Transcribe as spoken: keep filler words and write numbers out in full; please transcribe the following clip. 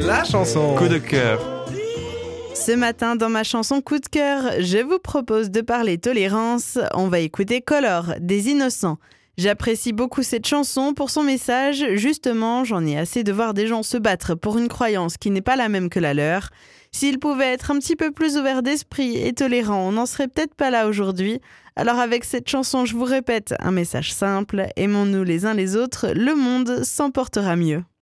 La chanson Coup de cœur. Ce matin, dans ma chanson Coup de cœur, je vous propose de parler tolérance. On va écouter Color, des Innocents. J'apprécie beaucoup cette chanson pour son message. Justement, j'en ai assez de voir des gens se battre pour une croyance qui n'est pas la même que la leur. S'ils pouvaient être un petit peu plus ouverts d'esprit et tolérants, on n'en serait peut-être pas là aujourd'hui. Alors avec cette chanson, je vous répète un message simple. Aimons-nous les uns les autres, le monde s'en portera mieux.